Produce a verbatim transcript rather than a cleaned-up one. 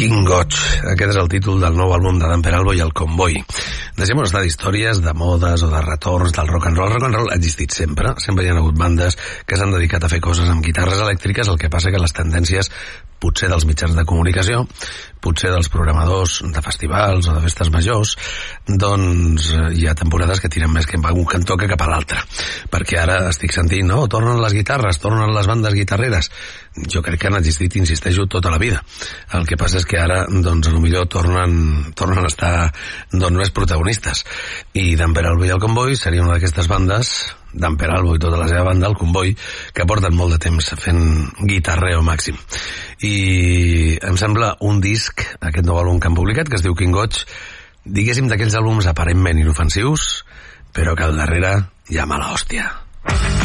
King Goch, aquest és el títol del nou àlbum de Dan Peralbo i el Convoy. Deixem-nos estar d'històries, de modes o de retorns del rock and roll. El rock and roll ha existit sempre, sempre hi ha hagut bandes que s'han dedicat a fer coses amb guitarres elèctriques, el que passa que les tendències potser dels mitjans de comunicació, potser dels programadors de festivals o de festes majors, doncs hi ha temporades que tiren més que va un cantó que cap a l'altre. Perquè ara estic sentint, no? Tornen les guitarres, tornen les bandes guitarreres. Jo crec que han existit, insisteixo, tota la vida. El que passa és que ara, doncs, potser tornen, tornen a estar doncs, més protagonistes. I Dan Peralbo i el Convoy seria una d'aquestes bandes, Dan Peralbo i tota la seva banda, el Convoy, que porten molt de temps fent guitarreo màxim. I em sembla un disc, aquest nou àlbum que han publicat, que es diu King Goch, diguéssim d'aquells àlbums aparentment inofensius, però que al darrere hi ha mala hòstia.